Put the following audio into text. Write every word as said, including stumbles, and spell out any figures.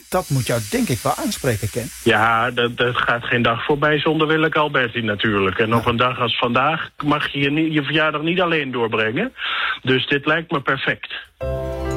dat moet jou denk ik wel aanspreken, Ken. Ja, dat, dat gaat geen dag voorbij zonder Willeke Alberti natuurlijk. En ja. op een dag als vandaag mag je je, je verjaardag niet alleen doorbrengen. Dus dit lijkt me perfect.